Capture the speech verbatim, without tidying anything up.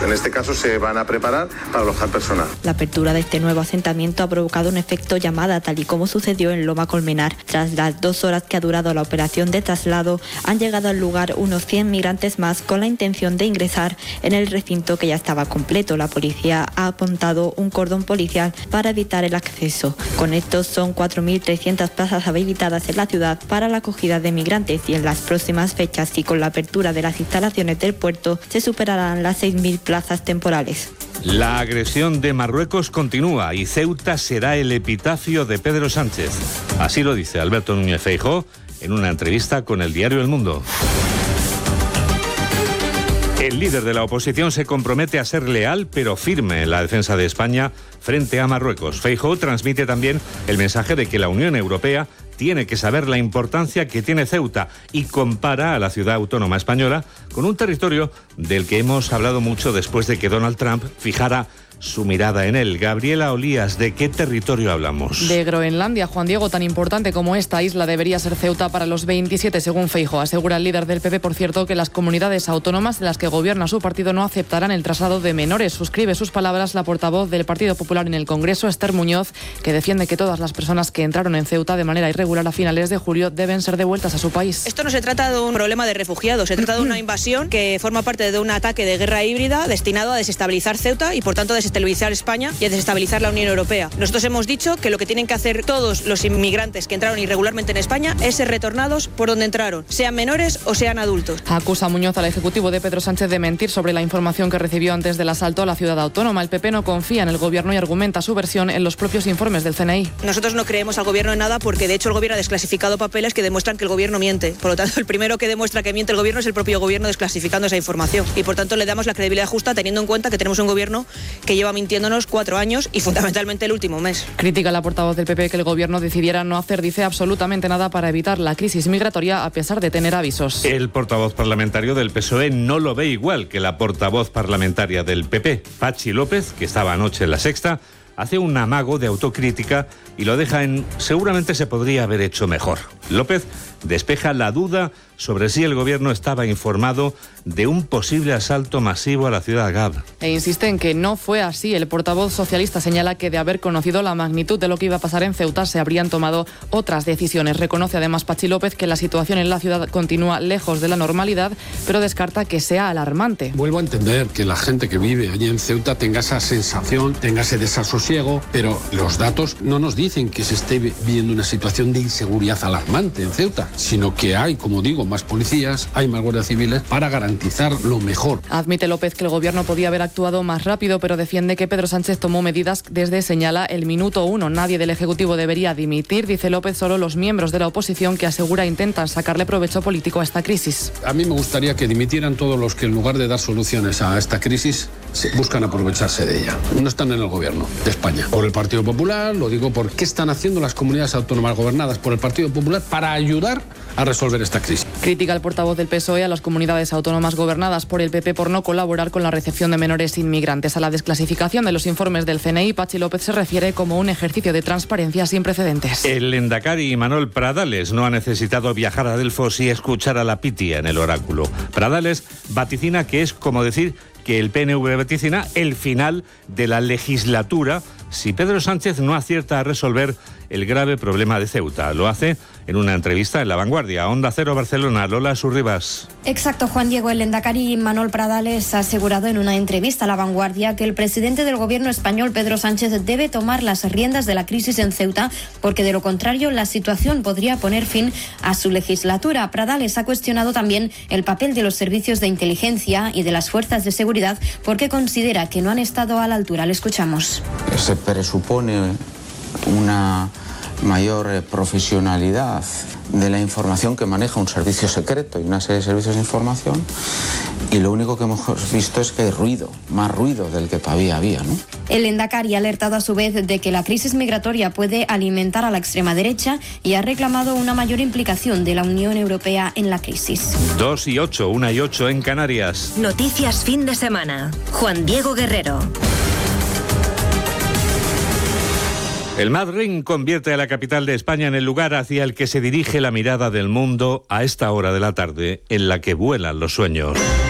En este caso se van a preparar para alojar personal. La apertura de este nuevo asentamiento ha provocado un efecto llamada, tal y como sucedió en Loma Colmenar. Tras las dos horas que ha durado la operación de traslado, han llegado al lugar unos cien migrantes más con la intención de ingresar en el recinto que ya estaba completo. La policía ha apuntado un cordón policial para evitar el acceso. Con esto son cuatro mil trescientas plazas habilitadas en la ciudad para la acogida de migrantes y en las próximas fechas y con la apertura de las instalaciones del puerto se superarán las seis mil plazas temporales. La agresión de Marruecos continúa y Ceuta será el epitafio de Pedro Sánchez. Así lo dice Alberto Núñez Feijóo en una entrevista con el diario El Mundo. El líder de la oposición se compromete a ser leal pero firme en la defensa de España frente a Marruecos. Feijóo transmite también el mensaje de que la Unión Europea tiene que saber la importancia que tiene Ceuta y compara a la ciudad autónoma española con un territorio del que hemos hablado mucho después de que Donald Trump fijara su mirada en él. Gabriela Olías, ¿de qué territorio hablamos? De Groenlandia, Juan Diego. Tan importante como esta isla debería ser Ceuta para los veintisiete, según Feijóo. Asegura el líder del P P, por cierto, que las comunidades autónomas de las que gobierna su partido no aceptarán el traslado de menores. Suscribe sus palabras la portavoz del Partido Popular en el Congreso, Esther Muñoz, que defiende que todas las personas que entraron en Ceuta de manera irregular a finales de julio deben ser devueltas a su país. Esto no se trata de un problema de refugiados, se trata de una invasión que forma parte de un ataque de guerra híbrida destinado a desestabilizar Ceuta y, por tanto, desestabilizar España y a desestabilizar la Unión Europea. Nosotros hemos dicho que lo que tienen que hacer todos los inmigrantes que entraron irregularmente en España es ser retornados por donde entraron, sean menores o sean adultos. Acusa Muñoz al Ejecutivo de Pedro Sánchez de mentir sobre la información que recibió antes del asalto a la ciudad autónoma. El P P no confía en el Gobierno y argumenta su versión en los propios informes del C N I. Nosotros no creemos al Gobierno en nada porque, de hecho, el Gobierno ha desclasificado papeles que demuestran que el Gobierno miente. Por lo tanto, el primero que demuestra que miente el Gobierno es el propio Gobierno desclasificando esa información. Y, por tanto, le damos la credibilidad justa teniendo en cuenta que tenemos un Gobierno que lleva mintiéndonos cuatro años y fundamentalmente el último mes. Critica la portavoz del P P que el Gobierno decidiera no hacer, dice, absolutamente nada para evitar la crisis migratoria a pesar de tener avisos. El portavoz parlamentario del P S O E no lo ve igual que la portavoz parlamentaria del P P. Patxi López, que estaba anoche en La Sexta, hace un amago de autocrítica y lo deja en seguramente se podría haber hecho mejor. López despeja la duda sobre si el Gobierno estaba informado de un posible asalto masivo a la ciudad Gab. E insiste en que no fue así. El portavoz socialista señala que de haber conocido la magnitud de lo que iba a pasar en Ceuta se habrían tomado otras decisiones. Reconoce además Patxi López que la situación en la ciudad continúa lejos de la normalidad, pero descarta que sea alarmante. Vuelvo a entender que la gente que vive allí en Ceuta tenga esa sensación, tenga ese desasosiego, pero los datos no nos dicen que se esté viviendo una situación de inseguridad alarmante en Ceuta, sino que hay, como digo, más policías, hay más guardias civiles para garantizar lo mejor. Admite López que el Gobierno podía haber actuado más rápido, pero defiende que Pedro Sánchez tomó medidas desde, señala, el minuto uno. Nadie del Ejecutivo debería dimitir, dice López, solo los miembros de la oposición que asegura intentan sacarle provecho político a esta crisis. A mí me gustaría que dimitieran todos los que en lugar de dar soluciones a esta crisis buscan aprovecharse de ella. No están en el Gobierno de España. Por el Partido Popular, lo digo por qué están haciendo las comunidades autónomas gobernadas por el Partido Popular para ayudar a resolver esta crisis. Critica el portavoz del P S O E a las comunidades autónomas gobernadas por el P P por no colaborar con la recepción de menores inmigrantes. A la desclasificación de los informes del C N I, Patxi López se refiere como un ejercicio de transparencia sin precedentes. El lehendakari Imanol Pradales no ha necesitado viajar a Delfos y escuchar a la pitia en el oráculo. Pradales vaticina que es como decir que el P N V vaticina el final de la legislatura si Pedro Sánchez no acierta a resolver el grave problema de Ceuta. Lo hace en una entrevista en La Vanguardia. Onda Cero Barcelona, Lola Surribas. Exacto, Juan Diego. El lehendakari Imanol Pradales ha asegurado en una entrevista a La Vanguardia que el presidente del gobierno español, Pedro Sánchez, debe tomar las riendas de la crisis en Ceuta, porque de lo contrario la situación podría poner fin a su legislatura. Pradales ha cuestionado también el papel de los servicios de inteligencia y de las fuerzas de seguridad, porque considera que no han estado a la altura. Le escuchamos. Se presupone una mayor profesionalidad de la información que maneja un servicio secreto y una serie de servicios de información, y lo único que hemos visto es que hay ruido, más ruido del que todavía había, ¿no? El lehendakari ha alertado a su vez de que la crisis migratoria puede alimentar a la extrema derecha y ha reclamado una mayor implicación de la Unión Europea en la crisis. Dos y ocho, una y ocho en Canarias. Noticias fin de semana. Juan Diego Guerrero. El Madrid convierte a la capital de España en el lugar hacia el que se dirige la mirada del mundo a esta hora de la tarde en la que vuelan los sueños.